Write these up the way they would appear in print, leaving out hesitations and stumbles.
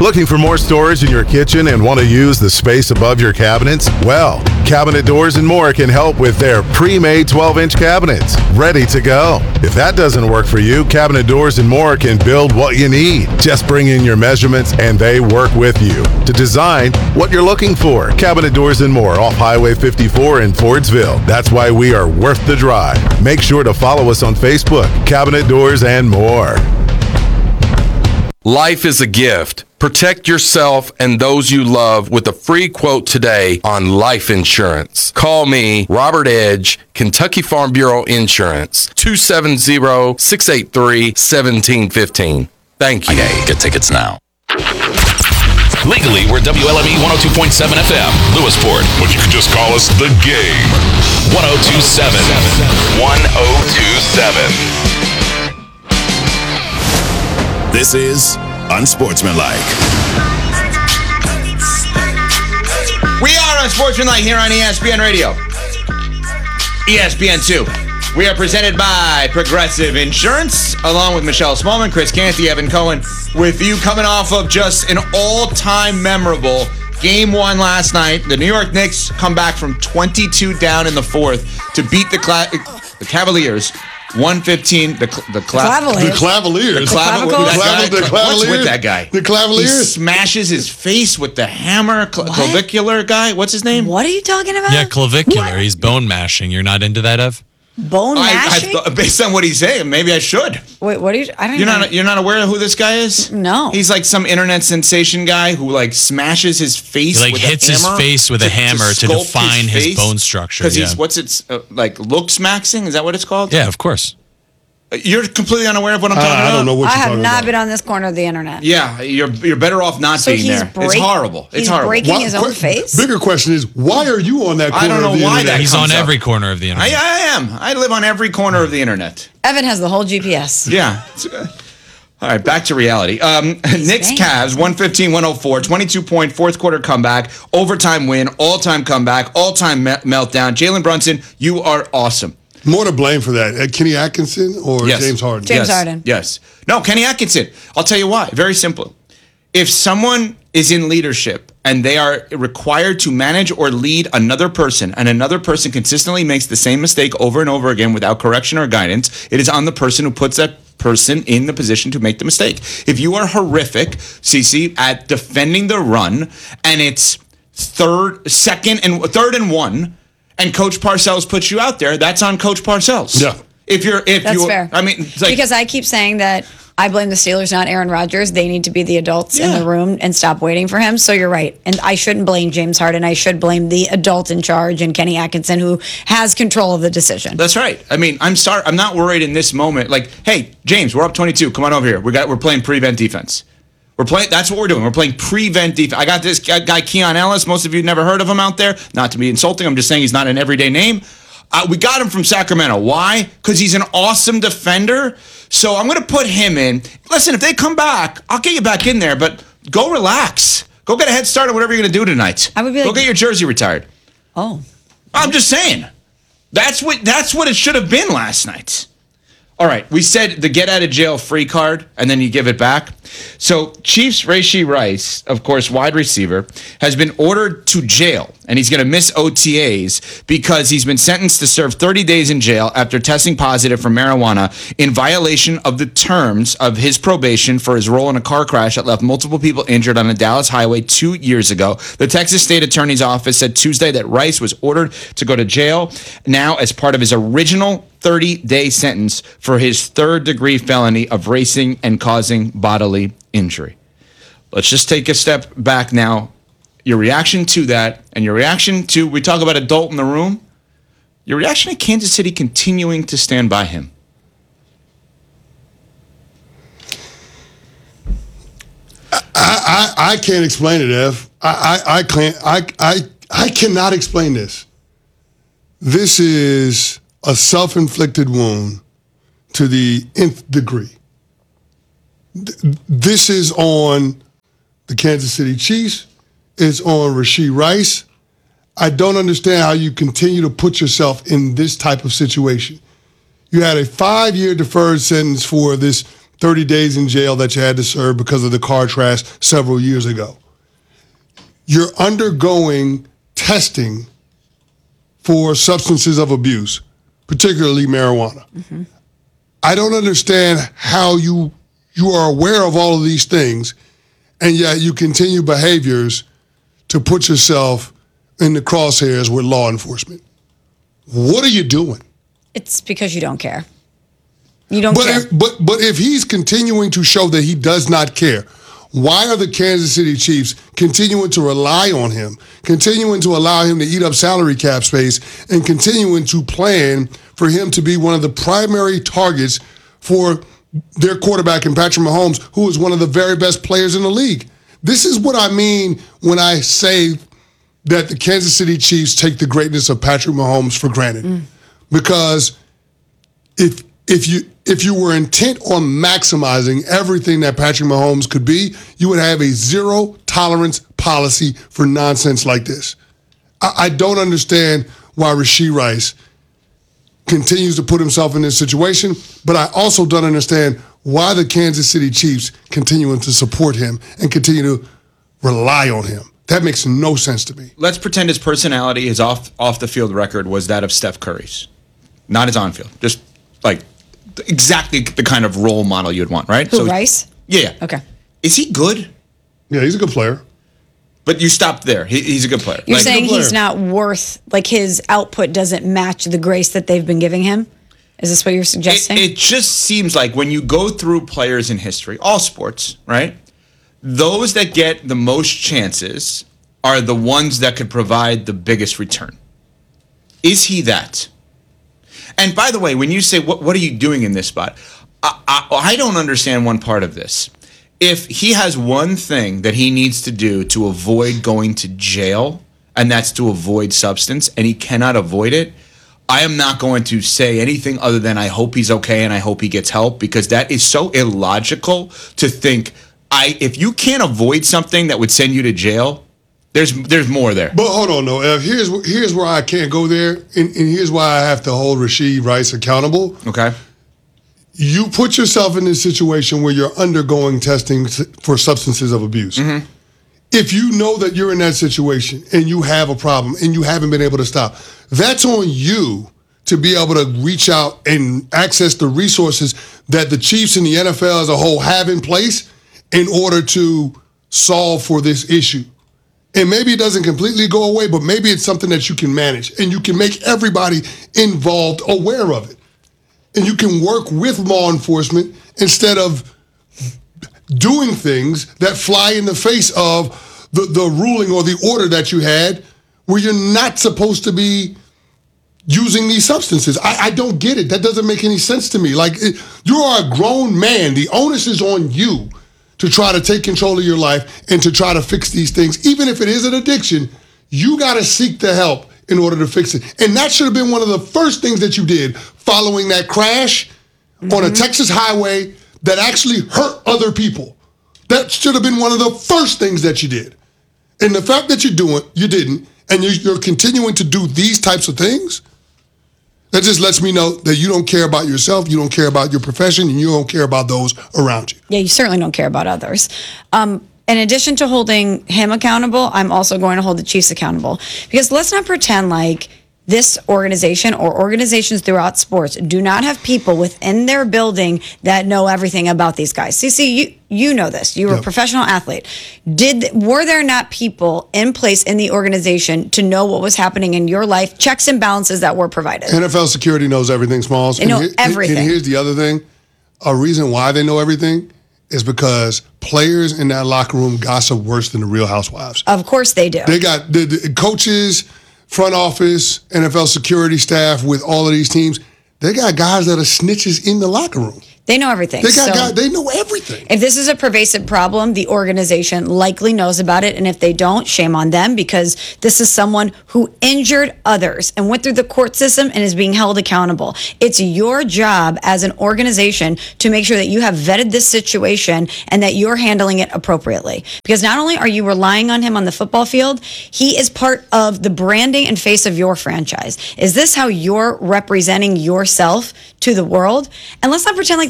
Looking for more storage in your kitchen and want to use the space above your cabinets? Well, Cabinet Doors and More can help with their pre-made 12-inch cabinets, ready to go. If that doesn't work for you, Cabinet Doors and More can build what you need. Just bring in your measurements and they work with you to design what you're looking for. Cabinet Doors and More off Highway 54 in Fordsville. That's why we are worth the drive. Make sure to follow us on Facebook, Cabinet Doors and More. Life is a gift. Protect yourself and those you love with a free quote today on life insurance. Call me, Robert Edge, Kentucky Farm Bureau Insurance, 270-683-1715. Thank you. Okay, get tickets now. Legally, we're WLME 102.7 FM, Lewisport. But you can just call us The Game. 1027. 1027. This is Unsportsmanlike. We are Unsportsmanlike here on ESPN Radio. ESPN2. We are presented by Progressive Insurance, along with Michelle Smallman, Chris Canty, Evan Cohen, with you coming off of just an all-time memorable Game 1 last night. The New York Knicks come back from 22 down in the fourth to beat the Cavaliers. 115, the Cavaliers. The Cavaliers. What's with that guy? The Cavaliers. He smashes his face with the hammer. Clavicular guy. What's his name? What are you talking about? Yeah, clavicular. He's bone mashing. You're not into that, Ev? Bone mashing? Based on what he's saying, maybe I should. Wait, what are you? I don't know. You're not aware of who this guy is? No. He's like some internet sensation guy who like smashes his face with a hammer. He hits his face with a hammer to define his bone structure. Because he's, like looks maxing? Is that what it's called? Yeah, of course. You're completely unaware of what I'm talking about? I don't know what you're talking about. I have not been on this corner of the internet. Yeah, you're better off not being there. It's horrible. It's horrible. Breaking his own face? Bigger question is, why are you on that corner I don't know of the why internet? that He's on every corner of the internet. I am. I live on every corner of the internet. Evan has the whole GPS. Yeah. All right, back to reality. Knicks Cavs, 115-104, 22-point fourth quarter comeback, overtime win, all-time comeback, all-time meltdown. Jalen Brunson, you are awesome. More to blame for that, Kenny Atkinson or James Harden? James Harden. Yes. No, Kenny Atkinson. I'll tell you why. Very simple. If someone is in leadership and they are required to manage or lead another person, and another person consistently makes the same mistake over and over again without correction or guidance, it is on the person who puts that person in the position to make the mistake. If you are horrific, CC, at defending the run, and it's third and one, and Coach Parcells puts you out there, that's on Coach Parcells. Yeah. That's fair. I mean, it's like, because I keep saying that I blame the Steelers, not Aaron Rodgers. They need to be the adults in the room and stop waiting for him. So you're right. And I shouldn't blame James Harden. I should blame the adult in charge and Kenny Atkinson, who has control of the decision. That's right. I mean, I'm sorry. I'm not worried in this moment. Like, hey, James, we're up 22. Come on over here. We're playing prevent defense. That's what we're doing. We're playing prevent defense. I got this guy, Keon Ellis. Most of you never heard of him out there. Not to be insulting. I'm just saying he's not an everyday name. We got him from Sacramento. Why? Because he's an awesome defender. So I'm going to put him in. Listen, if they come back, I'll get you back in there. But go relax. Go get a head start on whatever you're going to do tonight. Go get your jersey retired. Oh. I'm just saying. That's what it should have been last night. All right, we said the get out of jail free card, and then you give it back. So Chiefs Rashee Rice, of course, wide receiver, has been ordered to jail, and he's going to miss OTAs because he's been sentenced to serve 30 days in jail after testing positive for marijuana in violation of the terms of his probation for his role in a car crash that left multiple people injured on a Dallas highway 2 years ago. The Texas State Attorney's Office said Tuesday that Rice was ordered to go to jail now as part of his original 30-day sentence for his third-degree felony of racing and causing bodily injury. Let's just take a step back now. Your reaction to that and your reaction to, we talk about adult in the room, your reaction to Kansas City continuing to stand by him. I can't explain it, Ev. I cannot explain this. This is a self-inflicted wound to the nth degree. This is on the Kansas City Chiefs. It's on Rashee Rice. I don't understand how you continue to put yourself in this type of situation. You had a 5-year deferred sentence for this 30 days in jail that you had to serve because of the car crash several years ago. You're undergoing testing for substances of abuse, particularly marijuana. Mm-hmm. I don't understand how you are aware of all of these things, and yet you continue behaviors to put yourself in the crosshairs with law enforcement. What are you doing? It's because you don't care. You don't care. But if he's continuing to show that he does not care, why are the Kansas City Chiefs continuing to rely on him, continuing to allow him to eat up salary cap space, and continuing to plan for him to be one of the primary targets for their quarterback in Patrick Mahomes, who is one of the very best players in the league? This is what I mean when I say that the Kansas City Chiefs take the greatness of Patrick Mahomes for granted. Because if you were intent on maximizing everything that Patrick Mahomes could be, you would have a zero tolerance policy for nonsense like this. I don't understand why Rashee Rice continues to put himself in this situation, but I also don't understand why the Kansas City Chiefs continuing to support him and continue to rely on him. That makes no sense to me. Let's pretend his personality, his off the field record was that of Steph Curry's, not his on field. Just like exactly the kind of role model you'd want, right? Who, Rice? Yeah. Okay. Is he good? Yeah, he's a good player. But you stopped there. He's a good player. You're saying he's not worth, like his output doesn't match the grace that they've been giving him? Is this what you're suggesting? It just seems like when you go through players in history, all sports, right? Those that get the most chances are the ones that could provide the biggest return. Is he that? And by the way, when you say, what are you doing in this spot? I don't understand one part of this. If he has one thing that he needs to do to avoid going to jail, and that's to avoid substance, and he cannot avoid it, I am not going to say anything other than I hope he's okay and I hope he gets help, because that is so illogical to think, if you can't avoid something that would send you to jail, there's more there. But hold on, though. Here's where I can't go there, and here's why I have to hold Rashee Rice accountable. Okay. You put yourself in this situation where you're undergoing testing for substances of abuse. Mm-hmm. If you know that you're in that situation and you have a problem and you haven't been able to stop, that's on you to be able to reach out and access the resources that the Chiefs and the NFL as a whole have in place in order to solve for this issue. And maybe it doesn't completely go away, but maybe it's something that you can manage and you can make everybody involved aware of it. And you can work with law enforcement instead of doing things that fly in the face of the ruling or the order that you had where you're not supposed to be using these substances. I don't get it. That doesn't make any sense to me. Like, you are a grown man. The onus is on you to try to take control of your life and to try to fix these things. Even if it is an addiction, you got to seek the help in order to fix it. And that should have been one of the first things that you did following that crash on a Texas highway that actually hurt other people. That should have been one of the first things that you did. And the fact that you didn't, and you're continuing to do these types of things, that just lets me know that you don't care about yourself, you don't care about your profession, and you don't care about those around you. Yeah, you certainly don't care about others. In addition to holding him accountable, I'm also going to hold the Chiefs accountable. Because let's not pretend like this organization or organizations throughout sports do not have people within their building that know everything about these guys. CC, you know this. You were a professional athlete. Were there not people in place in the organization to know what was happening in your life, checks and balances that were provided? NFL security knows everything, Smalls. They know everything. And here's the other thing. A reason why they know everything is because players in that locker room gossip worse than the Real Housewives. Of course they do. They got the coaches, front office, NFL security staff with all of these teams. They got guys that are snitches in the locker room. They know everything. They got guys, they know everything. If this is a pervasive problem, the organization likely knows about it. And if they don't, shame on them, because this is someone who injured others and went through the court system and is being held accountable. It's your job as an organization to make sure that you have vetted this situation and that you're handling it appropriately. Because not only are you relying on him on the football field, he is part of the branding and face of your franchise. Is this how you're representing yourself to the world? And let's not pretend like the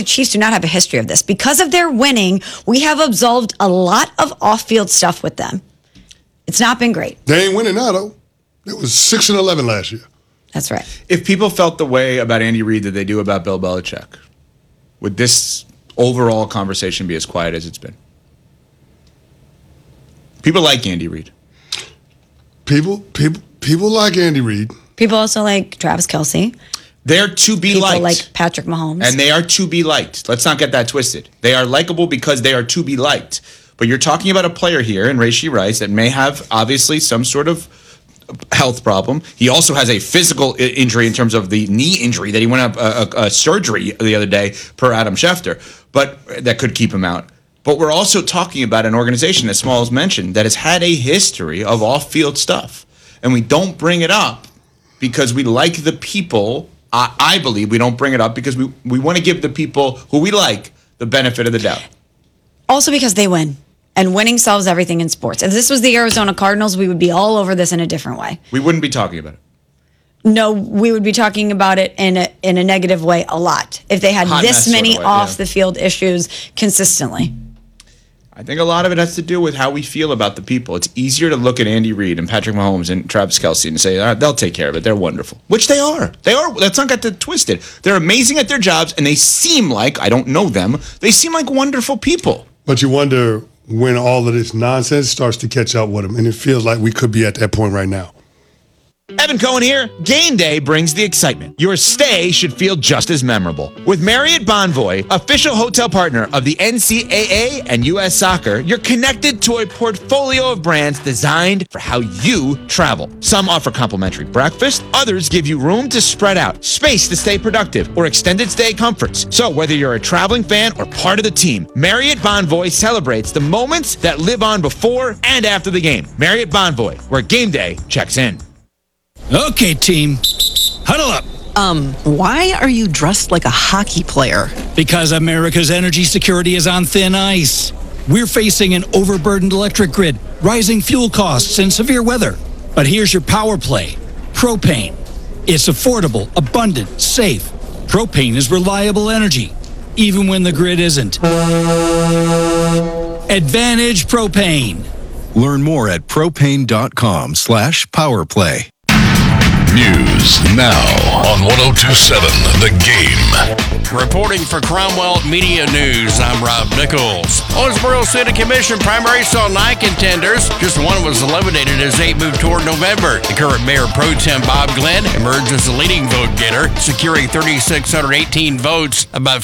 the Chiefs do not have a history of this. Because of their winning, we have absolved a lot of off-field stuff with them. It's not been great. They ain't winning now, though. It was 6-11 last year. That's right. If people felt the way about Andy Reid that they do about Bill Belichick, would this overall conversation be as quiet as it's been? People like Andy Reid. People like Andy Reid. People also like Travis Kelce. They're to be liked. People like Patrick Mahomes. And they are to be liked. Let's not get that twisted. They are likable because they are to be liked. But you're talking about a player here in Rashee Rice that may have, obviously, some sort of health problem. He also has a physical injury in terms of the knee injury that he went up a surgery the other day, per Adam Schefter, but that could keep him out. But we're also talking about an organization, as Smalls mentioned, that has had a history of off-field stuff. And we don't bring it up because we like the people. I believe we don't bring it up because we want to give the people who we like the benefit of the doubt. Also because they win. And winning solves everything in sports. If this was the Arizona Cardinals, we would be all over this in a different way. We wouldn't be talking about it. No, we would be talking about it in a negative way a lot. If they had this many off-the-field issues consistently. I think a lot of it has to do with how we feel about the people. It's easier to look at Andy Reid and Patrick Mahomes and Travis Kelce and say, they'll take care of it. They're wonderful. Which they are. They are. Let's not get it twisted. They're amazing at their jobs, and they seem like, I don't know them, they seem like wonderful people. But you wonder when all of this nonsense starts to catch up with them, and it feels like we could be at that point right now. Evan Cohen here. Game day brings the excitement. Your stay should feel just as memorable. With Marriott Bonvoy, official hotel partner of the NCAA and U.S. Soccer, you're connected to a portfolio of brands designed for how you travel. Some offer complimentary breakfast, others give you room to spread out, space to stay productive, or extended stay comforts. So whether you're a traveling fan or part of the team, Marriott Bonvoy celebrates the moments that live on before and after the game. Marriott Bonvoy, where game day checks in. Okay, team, huddle up. Why are you dressed like a hockey player? Because America's energy security is on thin ice. We're facing an overburdened electric grid, rising fuel costs, and severe weather. But here's your power play. Propane. It's affordable, abundant, safe. Propane is reliable energy, even when the grid isn't. Advantage Propane. Learn more at propane.com/powerplay. News now on 102.7 The Game. Reporting for Cromwell Media News, I'm Rob Nichols. Owensboro City Commission primary saw 9 contenders. Just one was eliminated as 8 moved toward November. The current Mayor Pro Tem Bob Glenn emerged as the leading vote getter, securing 3,618 votes, about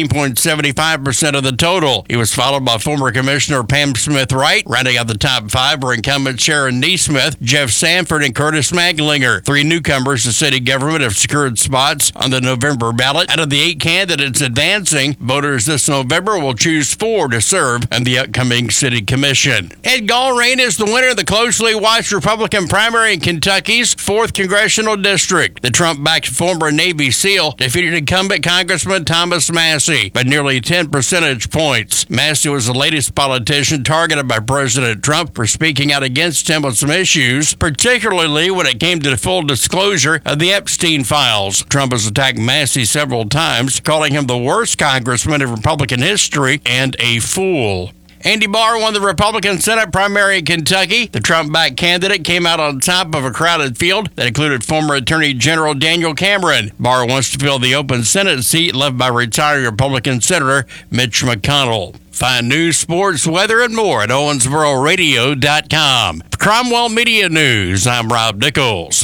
14.75% of the total. He was followed by former Commissioner Pam Smith-Wright. Rounding out the top 5 were incumbent Sharon Neesmith, Jeff Sanford, and Curtis Maglinger. 3 newcomers to city government have secured spots on the November ballot. Out of the 8 candidates advancing, voters this November will choose 4 to serve on the upcoming city commission. Ed Gallrein is the winner of the closely watched Republican primary in Kentucky's 4th congressional district. The Trump-backed former Navy SEAL defeated incumbent Congressman Thomas Massie by nearly 10 percentage points. Massie was the latest politician targeted by President Trump for speaking out against him on some issues, particularly when it came to the full disclosure of the Epstein files. Trump has attacked Massie several times, calling him the worst congressman in Republican history and a fool. Andy Barr won the Republican Senate primary in Kentucky. The Trump-backed candidate came out on top of a crowded field that included former Attorney General Daniel Cameron. Barr wants to fill the open Senate seat left by retired Republican Senator Mitch McConnell. Find news, sports, weather, and more at OwensboroRadio.com. For Cromwell Media News, I'm Rob Nichols.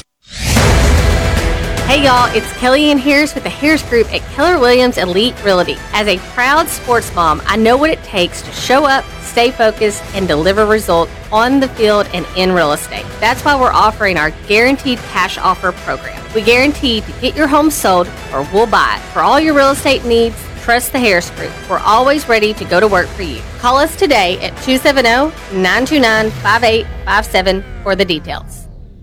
Hey y'all, it's Kellyanne Harris with the Harris Group at Keller Williams Elite Realty. As a proud sports mom, I know what it takes to show up, stay focused, and deliver results on the field and in real estate. That's why we're offering our Guaranteed Cash Offer program. We guarantee to get your home sold or we'll buy it. For all your real estate needs, trust the Harris Group. We're always ready to go to work for you. Call us today at 270-929-5857 for the details.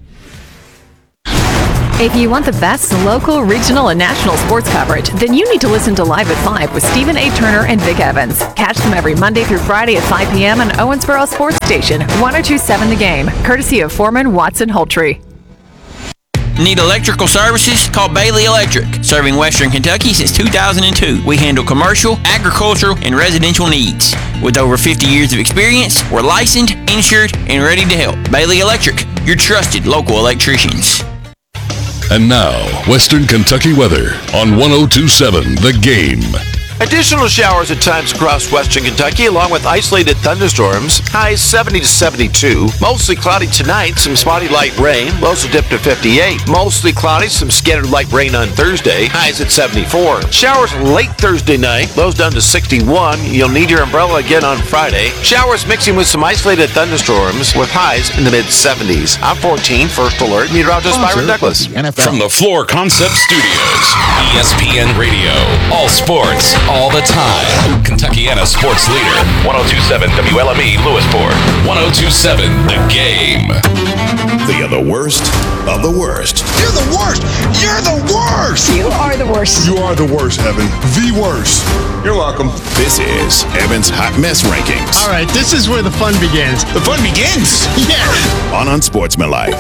If you want the best local, regional, and national sports coverage, then you need to listen to Live at 5 with Stephen A. Turner and Vic Evans. Catch them every Monday through Friday at 5 p.m. on Owensboro Sports Station, 102.7 The Game, courtesy of Foreman Watson Hultree. Need electrical services? Call Bailey Electric. Serving Western Kentucky since 2002. We handle commercial, agricultural, and residential needs. With over 50 years of experience, we're licensed, insured, and ready to help. Bailey Electric, your trusted local electricians. And now, Western Kentucky weather on 102.7 The Game. Additional showers at times across western Kentucky, along with isolated thunderstorms. Highs 70 to 72. Mostly cloudy tonight, some spotty light rain. Lows will dip to 58. Mostly cloudy, some scattered light rain on Thursday. Highs at 74. Showers late Thursday night. Lows down to 61. You'll need your umbrella again on Friday. Showers mixing with some isolated thunderstorms with highs in the mid-70s. I'm 14, First Alert, meteorologist Byron Douglas. From the Floor Concept Studios, ESPN Radio, all sports, all the time. Kentuckiana sports leader, 102.7 WLME Lewisport, 102.7 The Game. They are the worst of the worst. You're the worst. You're the worst. You are the worst. You are the worst, Evan. The worst. You're welcome. This is Evan's Hot Mess Rankings. All right, this is where the fun begins. The fun begins? Yeah. On Unsportsmanlike.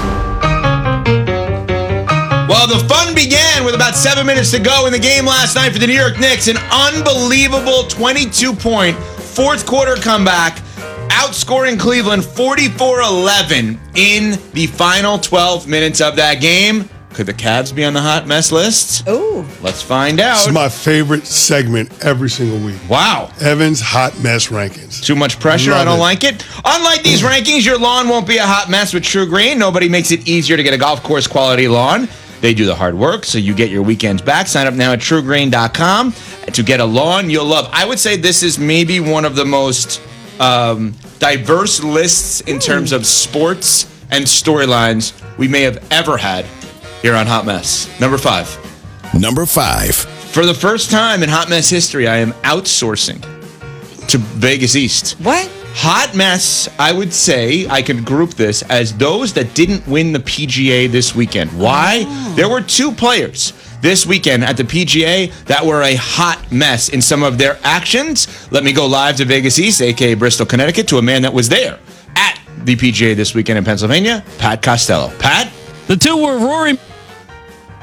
Well, the fun began with about 7 minutes to go in the game last night for the New York Knicks. An unbelievable 22-point fourth quarter comeback, outscoring Cleveland 44-11 in the final 12 minutes of that game. Could the Cavs be on the hot mess list? Ooh. Let's find out. This is my favorite segment every single week. Wow. Evan's Hot Mess Rankings. Too much pressure? I don't like it. Unlike these rankings, your lawn won't be a hot mess with True Green. Nobody makes it easier to get a golf course quality lawn. They do the hard work, so you get your weekends back. Sign up now at TrueGreen.com to get a lawn you'll love. I would say this is maybe one of the most diverse lists in terms of sports and storylines we may have ever had here on Hot Mess. Number 5. Number 5. For the first time in Hot Mess history, I am outsourcing to Vegas East. What? Hot mess, I would say, I could group this as those that didn't win the PGA this weekend. Why? There were 2 players this weekend at the PGA that were a hot mess in some of their actions. Let me go live to Vegas East, a.k.a. Bristol, Connecticut, to a man that was there at the PGA this weekend in Pennsylvania, Pat Costello. Pat? The two were Rory